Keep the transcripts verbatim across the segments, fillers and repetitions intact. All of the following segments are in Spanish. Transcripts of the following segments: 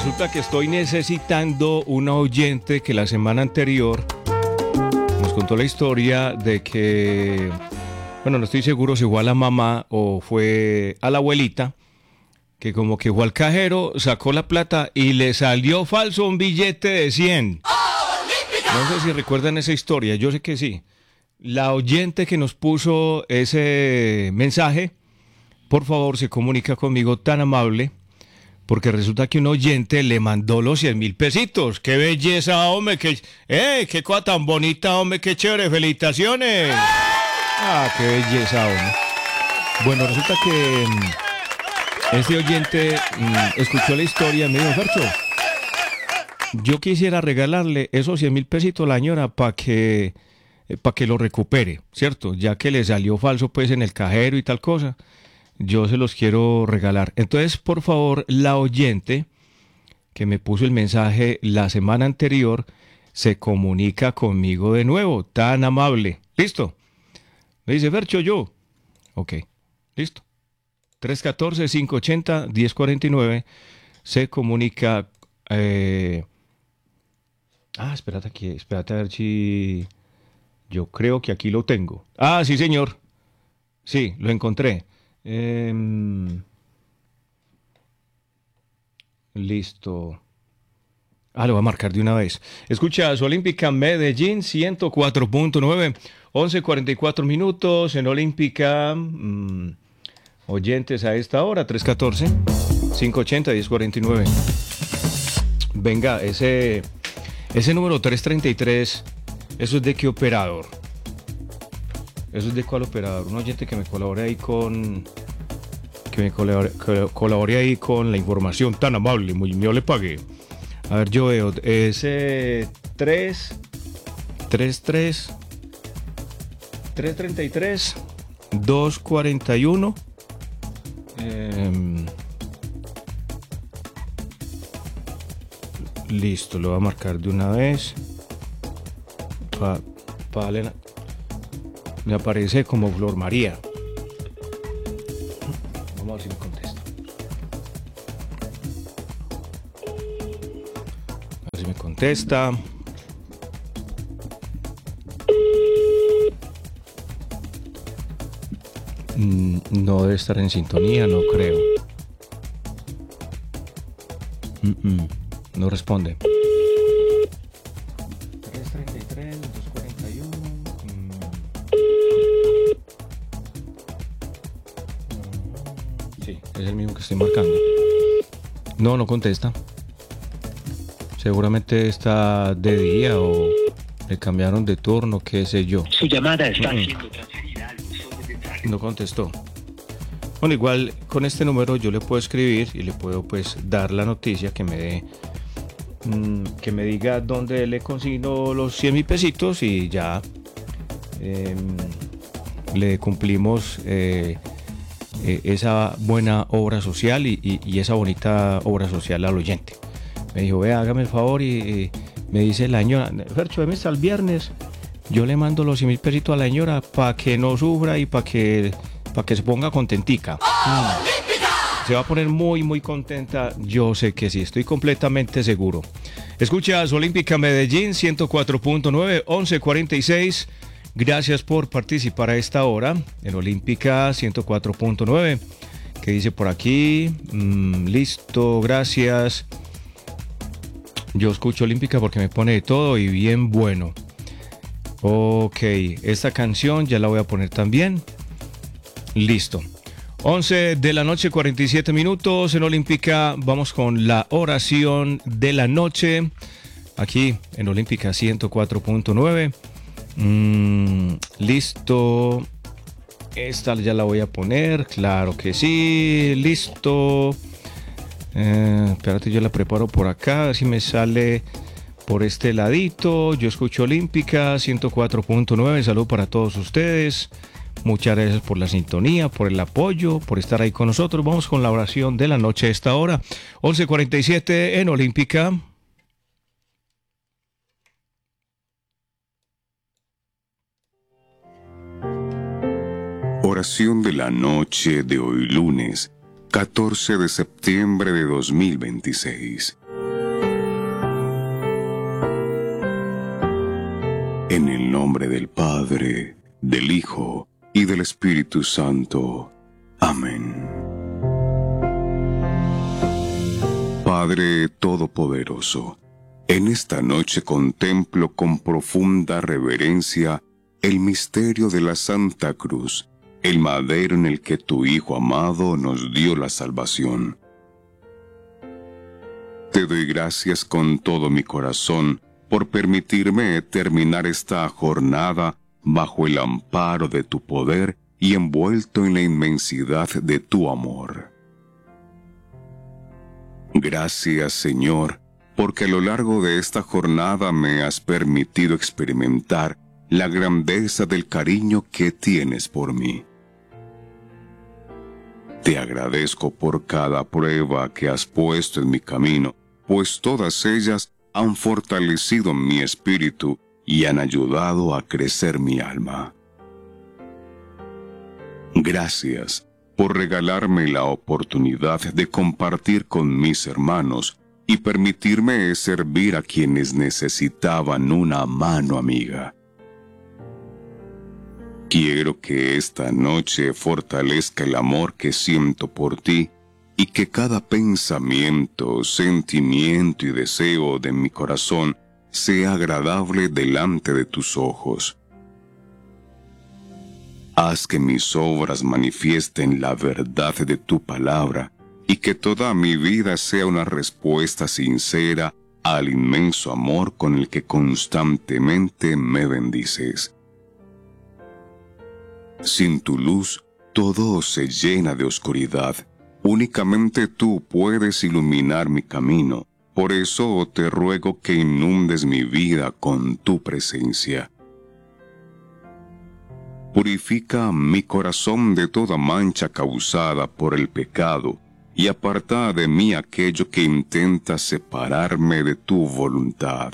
resulta que estoy necesitando una oyente que la semana anterior nos contó la historia de que, bueno, no estoy seguro si fue a la mamá o fue a la abuelita, que como que fue al cajero, sacó la plata y le salió falso un billete de cien. No sé si recuerdan esa historia, yo sé que sí. La oyente que nos puso ese mensaje, por favor, se comunica conmigo, tan amable, porque resulta que un oyente le mandó los cien mil pesitos. ¡Qué belleza, hombre! ¡Qué, eh, qué cosa tan bonita, hombre! ¡Qué chévere! ¡Felicitaciones! ¡Ah, qué belleza, hombre! Bueno, resulta que mmm, este oyente mmm, escuchó la historia y me dijo, Fercho, yo quisiera regalarle esos cien mil pesitos a la señora para que, eh, para que lo recupere, ¿cierto? Ya que le salió falso pues en el cajero y tal cosa. Yo se los quiero regalar. Entonces, por favor, la oyente que me puso el mensaje la semana anterior se comunica conmigo de nuevo. Tan amable. ¿Listo? Me dice, Fercho, yo. Ok, listo. tres uno cuatro, cinco ocho cero, uno cero cuatro nueve. Se comunica... Eh... Ah, espérate aquí. Espérate a ver si... Yo creo que aquí lo tengo. Ah, sí, señor. Sí, lo encontré. Eh, listo. Ah, lo voy a marcar de una vez. Escucha, su Olímpica Medellín ciento cuatro punto nueve, once cuarenta y cuatro minutos en Olímpica. Mmm, oyentes a esta hora, tres uno cuatro, cinco ocho cero, uno cero cuatro nueve. Venga, ese, ese número tres treinta y tres, ¿eso es de qué operador? ¿Eso es de cuál operador? Un oyente que me colabore ahí con... Que me colabore, que colabore ahí con la información tan amable. Muy, yo le pagué. A ver, yo veo. Ese tres... tres tres... tres treinta y tres... dos cuarenta y uno... Eh, listo, lo voy a marcar de una vez. Pa, pa, me aparece como Flor María. Vamos a ver si me contesta. A ver si me contesta. Mm, no debe estar en sintonía, no creo. Mm-mm, no responde. tres treinta y tres, dos cuarenta y uno. Sí, es el mismo que estoy marcando. No, no contesta. Seguramente está de día o le cambiaron de turno, qué sé yo. Su llamada está Mm-mm. siendo transferida al buzón de mensajes. No contestó. Bueno, igual con este número yo le puedo escribir y le puedo pues dar la noticia que me dé, mmm, que me diga dónde le consigno los cien mil pesitos y ya eh, le cumplimos eh, eh, esa buena obra social y, y, y esa bonita obra social al oyente. Me dijo, vea, hágame el favor y, y me dice la señora, Fercho, deme hasta el viernes, yo le mando los cien mil pesitos a la señora para que no sufra y para que, para que se ponga contentica. Mm. Se va a poner muy, muy contenta, yo sé que sí, estoy completamente seguro. Escuchas Olímpica Medellín ciento cuatro punto nueve, once cuarenta y seis. Gracias por participar a esta hora en Olímpica ciento cuatro punto nueve. ¿Qué dice por aquí? Mm, listo, gracias. Yo escucho Olímpica porque me pone de todo y bien bueno. Ok, esta canción ya la voy a poner también. Listo. once de la noche, cuarenta y siete minutos en Olímpica. Vamos con la oración de la noche. Aquí en Olímpica ciento cuatro punto nueve. Mm, listo. Esta ya la voy a poner. Claro que sí. Listo. Eh, espérate, yo la preparo por acá, a ver si me sale por este ladito. Yo escucho Olímpica ciento cuatro punto nueve. Salud para todos ustedes. Muchas gracias por la sintonía, por el apoyo, por estar ahí con nosotros. Vamos con la oración de la noche a esta hora. once cuarenta y siete en Olímpica. Oración de la noche de hoy lunes, catorce de septiembre de dos mil veintiséis. del Padre, del Hijo y del Espíritu Santo. Amén. Padre Todopoderoso, en esta noche contemplo con profunda reverencia el misterio de la Santa Cruz, el madero en el que tu Hijo amado nos dio la salvación. Te doy gracias con todo mi corazón por permitirme terminar esta jornada bajo el amparo de tu poder y envuelto en la inmensidad de tu amor. Gracias, Señor, porque a lo largo de esta jornada me has permitido experimentar la grandeza del cariño que tienes por mí. Te agradezco por cada prueba que has puesto en mi camino, pues todas ellas han fortalecido mi espíritu y han ayudado a crecer mi alma. Gracias por regalarme la oportunidad de compartir con mis hermanos y permitirme servir a quienes necesitaban una mano amiga. Quiero que esta noche fortalezca el amor que siento por ti y que cada pensamiento, sentimiento y deseo de mi corazón sea agradable delante de tus ojos. Haz que mis obras manifiesten la verdad de tu palabra y que toda mi vida sea una respuesta sincera al inmenso amor con el que constantemente me bendices. Sin tu luz, todo se llena de oscuridad. Únicamente tú puedes iluminar mi camino. Por eso te ruego que inundes mi vida con tu presencia. Purifica mi corazón de toda mancha causada por el pecado y aparta de mí aquello que intenta separarme de tu voluntad.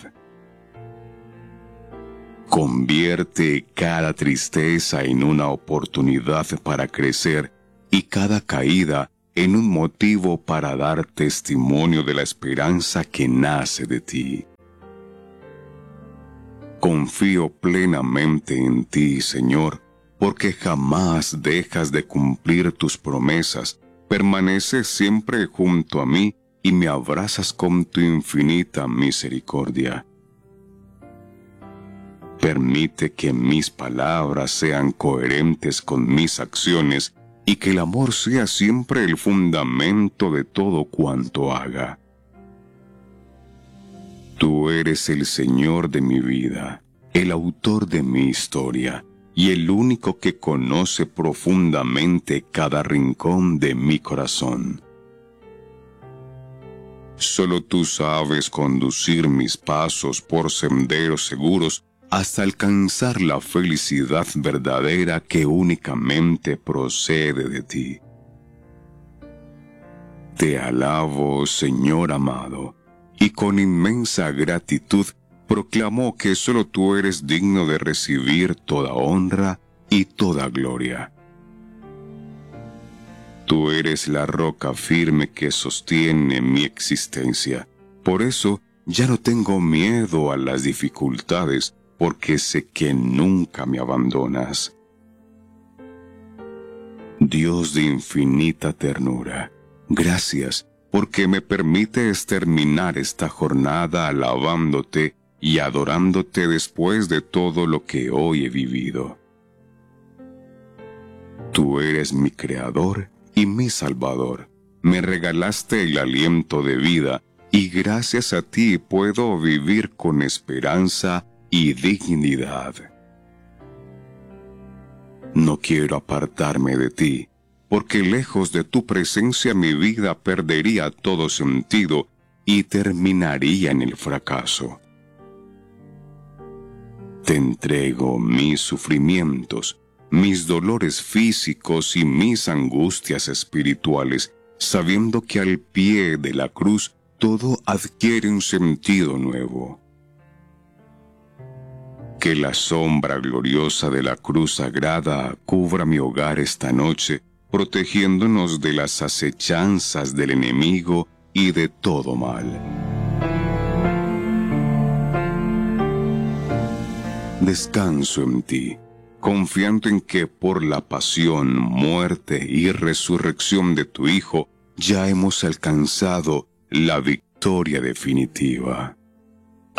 Convierte cada tristeza en una oportunidad para crecer y cada caída en un motivo para dar testimonio de la esperanza que nace de ti. Confío plenamente en ti, Señor, porque jamás dejas de cumplir tus promesas, permaneces siempre junto a mí y me abrazas con tu infinita misericordia. Permite que mis palabras sean coherentes con mis acciones y que el amor sea siempre el fundamento de todo cuanto haga. Tú eres el Señor de mi vida, el autor de mi historia, y el único que conoce profundamente cada rincón de mi corazón. Solo tú sabes conducir mis pasos por senderos seguros hasta alcanzar la felicidad verdadera que únicamente procede de ti. Te alabo, Señor amado, y con inmensa gratitud proclamo que solo tú eres digno de recibir toda honra y toda gloria. Tú eres la roca firme que sostiene mi existencia. Por eso ya no tengo miedo a las dificultades, porque sé que nunca me abandonas. Dios de infinita ternura, gracias porque me permites terminar esta jornada alabándote y adorándote después de todo lo que hoy he vivido. Tú eres mi Creador y mi Salvador. Me regalaste el aliento de vida y gracias a ti puedo vivir con esperanza y dignidad. No quiero apartarme de ti, porque lejos de tu presencia mi vida perdería todo sentido y terminaría en el fracaso. Te entrego mis sufrimientos, mis dolores físicos y mis angustias espirituales, sabiendo que al pie de la cruz todo adquiere un sentido nuevo. Que la sombra gloriosa de la cruz sagrada cubra mi hogar esta noche, protegiéndonos de las acechanzas del enemigo y de todo mal. descanso en ti, confiando en que por la pasión, muerte y resurrección de tu Hijo, ya hemos alcanzado la victoria definitiva.